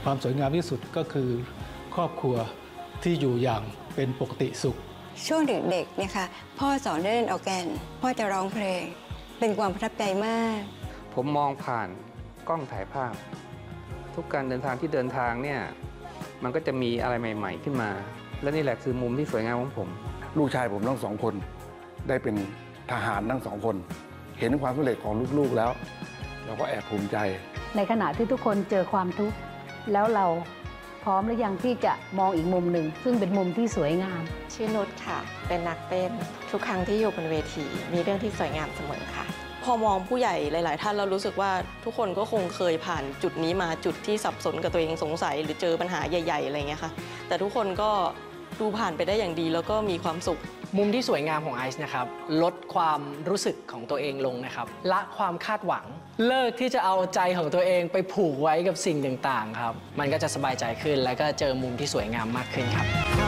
ความสวยงามที่สุดก็คือครอบครัวที่อยู่อย่างเป็นปกติสุขช่วงเด็กๆเนี่ยค่ะพ่อสอนเล่นออร์แกนพ่อจะร้องเพลงเป็นความประทับใจมากผมมองผ่านกล้องถ่ายภาพทุกการเดินทางที่เดินทางเนี่ยมันก็จะมีอะไรใหม่ๆขึ้นมาและนี่แหละคือมุมที่สวยงามของผมลูกชายผมทั้งสองคนได้เป็นทหารทั้งสองคนเห็นความสำเร็จของลูกๆแล้วเราก็แอบภูมิใจในขณะที่ทุกคนเจอความทุกข์แล้วเราพร้อมหรือยังที่จะมองอีกมุมหนึ่งซึ่งเป็นมุมที่สวยงามชื่อนุชค่ะเป็นนักเต้นทุกครั้งที่อยู่บนเวทีมีเรื่องที่สวยงามเสมอค่ะพอมองผู้ใหญ่หลายๆท่านเรารู้สึกว่าทุกคนก็คงเคยผ่านจุดนี้มาจุดที่สับสนกับตัวเองสงสัยหรือเจอปัญหาใหญ่ๆอะไรเงี้ยค่ะแต่ทุกคนก็ดูผ่านไปได้อย่างดีแล้วก็มีความสุขมุมที่สวยงามของไอซ์นะครับลดความรู้สึกของตัวเองลงนะครับละความคาดหวังเลิกที่จะเอาใจของตัวเองไปผูกไว้กับสิ่งต่างๆครับมันก็จะสบายใจขึ้นและก็เจอมุมที่สวยงามมากขึ้นครับ